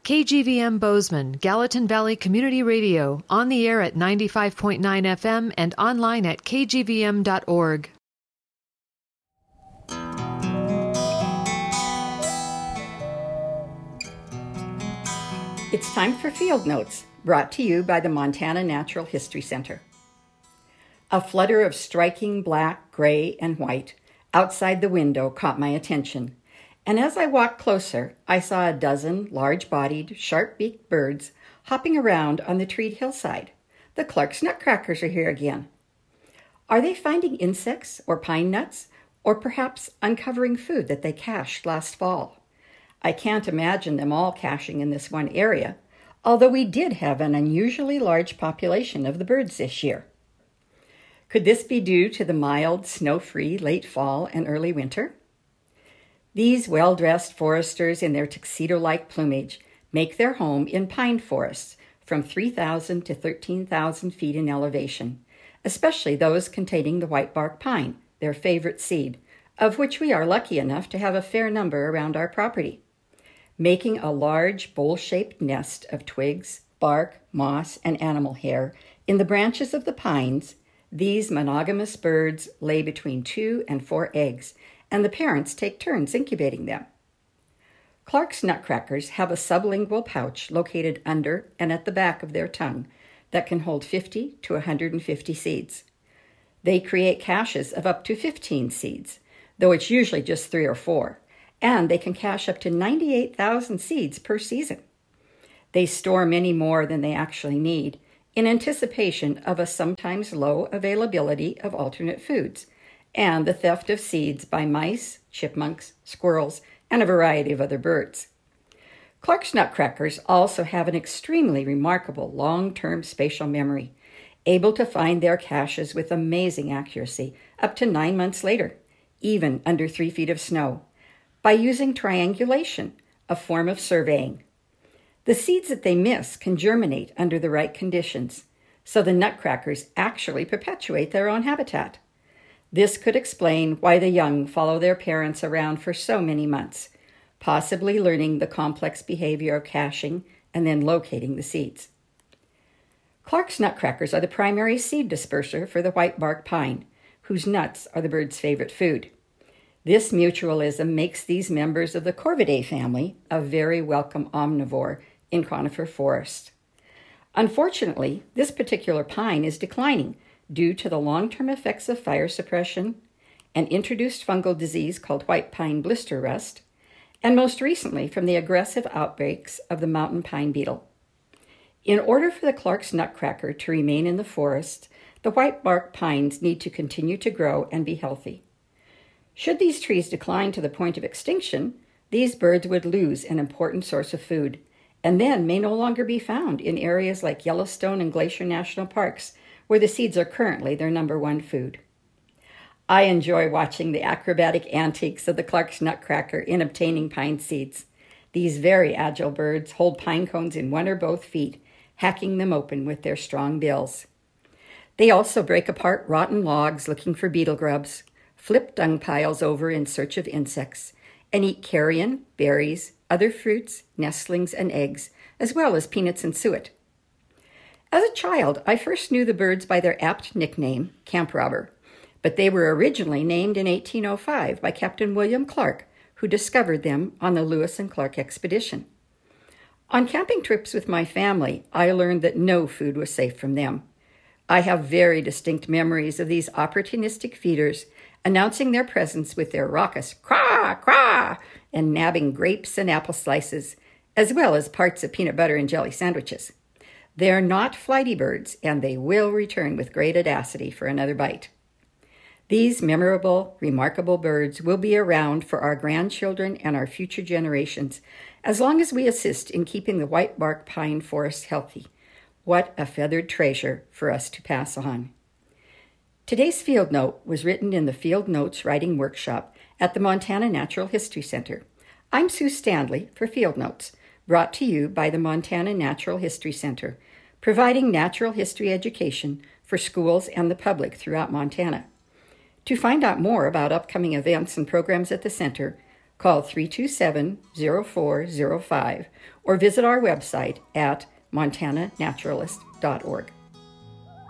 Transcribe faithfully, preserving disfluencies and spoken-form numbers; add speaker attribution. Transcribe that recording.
Speaker 1: K G V M Bozeman, Gallatin Valley Community Radio, on the air at ninety-five point nine F M and online at k g v m dot org.
Speaker 2: It's time for Field Notes, brought to you by the Montana Natural History Center. A flutter of striking black, gray, and white outside the window caught my attention, and as I walked closer, I saw a dozen large-bodied, sharp-beaked birds hopping around on the treed hillside. The Clark's nutcrackers are here again. Are they finding insects or pine nuts, or perhaps uncovering food that they cached last fall? I can't imagine them all caching in this one area, although we did have an unusually large population of the birds this year. Could this be due to the mild, snow-free late fall and early winter? These well-dressed foresters in their tuxedo-like plumage make their home in pine forests from three thousand to thirteen thousand feet in elevation, especially those containing the whitebark pine, their favorite seed, of which we are lucky enough to have a fair number around our property. Making a large bowl-shaped nest of twigs, bark, moss, and animal hair in the branches of the pines, these monogamous birds lay between two and four eggs, and the parents take turns incubating them. Clark's nutcrackers have a sublingual pouch located under and at the back of their tongue that can hold fifty to one hundred fifty seeds. They create caches of up to fifteen seeds, though it's usually just three or four, and they can cache up to ninety-eight thousand seeds per season. They store many more than they actually need, in anticipation of a sometimes low availability of alternate foods and the theft of seeds by mice, chipmunks, squirrels, and a variety of other birds. Clark's nutcrackers also have an extremely remarkable long-term spatial memory, able to find their caches with amazing accuracy up to nine months later, even under three feet of snow, by using triangulation, a form of surveying. The seeds that they miss can germinate under the right conditions, so the nutcrackers actually perpetuate their own habitat. This could explain why the young follow their parents around for so many months, possibly learning the complex behavior of caching and then locating the seeds. Clark's nutcrackers are the primary seed disperser for the whitebark pine, whose nuts are the bird's favorite food. This mutualism makes these members of the Corvidae family a very welcome omnivore in conifer forest. Unfortunately, this particular pine is declining due to the long-term effects of fire suppression, an introduced fungal disease called white pine blister rust, and most recently from the aggressive outbreaks of the mountain pine beetle. In order for the Clark's nutcracker to remain in the forest, the whitebark pines need to continue to grow and be healthy. Should these trees decline to the point of extinction, these birds would lose an important source of food, and then may no longer be found in areas like Yellowstone and Glacier National Parks, where the seeds are currently their number one food. I enjoy watching the acrobatic antics of the Clark's nutcracker in obtaining pine seeds. These very agile birds hold pine cones in one or both feet, hacking them open with their strong bills. They also break apart rotten logs looking for beetle grubs, flip dung piles over in search of insects, and eat carrion, berries, other fruits, nestlings, and eggs, as well as peanuts and suet. As a child, I first knew the birds by their apt nickname, camp robber, but they were originally named in eighteen oh five by Captain William Clark, who discovered them on the Lewis and Clark expedition. On camping trips with my family, I learned that no food was safe from them. I have very distinct memories of these opportunistic feeders announcing their presence with their raucous craw, craw, and nabbing grapes and apple slices, as well as parts of peanut butter and jelly sandwiches. They're not flighty birds, and they will return with great audacity for another bite. These memorable, remarkable birds will be around for our grandchildren and our future generations, as long as we assist in keeping the whitebark pine forest healthy. What a feathered treasure for us to pass on. Today's Field Note was written in the Field Notes Writing Workshop at the Montana Natural History Center. I'm Sue Standley for Field Notes, brought to you by the Montana Natural History Center, providing natural history education for schools and the public throughout Montana. To find out more about upcoming events and programs at the center, Call three two seven, zero four zero five or visit our website at montana naturalist dot org.